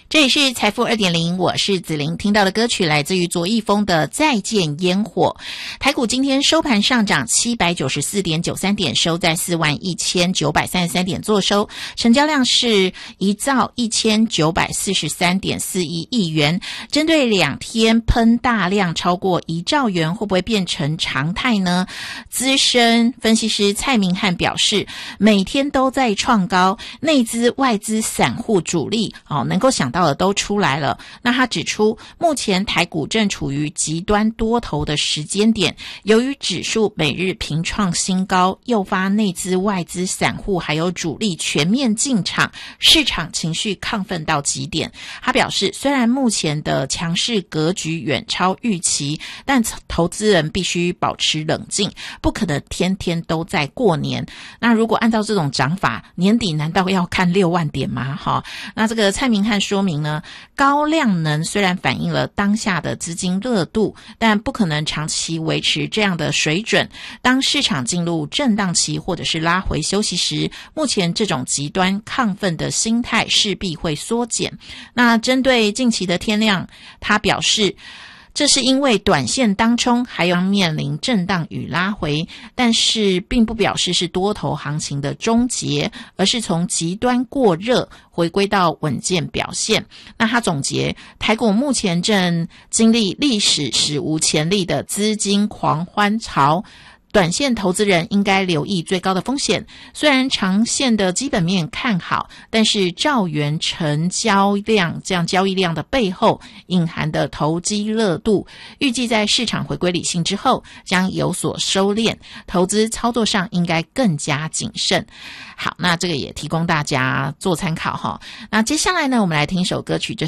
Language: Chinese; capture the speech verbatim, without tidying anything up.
这里是财富 二点零， 我是子玲，听到的歌曲来自于卓一峰的《再见烟火》。台股今天收盘上涨七百九十四点九三点，收在四万一千九百三十三点做收，成交量是一兆一千九百四十三点四一亿元。针对两天喷大量超过一兆元，会不会变成常态呢？资深分析师蔡明汉表示，每天都在创高，内资、外资、散户、主力哦，能够想到的都出来了。那他指出，目前台股正处于极端多头的时间点，由于指数每日频创新高，诱发内资、外资、散户还有主力全面进场，市场情绪亢奋到极点。他表示，虽然目前的强势格局远超预期，但投资人必须保持冷静，不可能天天都在过年。那如果按照这种涨法，年底难道要看六万点吗？哈，那这个蔡明汉说明呢，高量能虽然反映了当下的资金热度，但不可能长期维持这样的水准。当市场进入震荡期或者是拉回休息时，目前这种极端亢奋的心态势必会缩减。那针对近期的天量，他表示，这是因为短线当冲还要面临震荡与拉回，但是并不表示是多头行情的终结，而是从极端过热回归到稳健表现。那他总结，台股目前正经历历史史无前例的资金狂欢潮，短线投资人应该留意最高的风险。虽然长线的基本面看好，但是兆元成交量这样交易量的背后隐含的投机热度，预计在市场回归理性之后将有所收敛，投资操作上应该更加谨慎。好，那这个也提供大家做参考哈。那接下来呢，我们来听一首歌曲，这